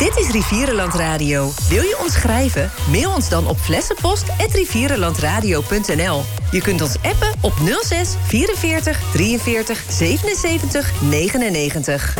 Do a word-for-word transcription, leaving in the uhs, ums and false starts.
Dit is Rivierenland Radio. Wil je ons schrijven? Mail ons dan op flessenpost at rivierenlandradio punt n l. Je kunt ons appen op nul zes vierenveertig drieënveertig zevenenzeventig negenennegentig.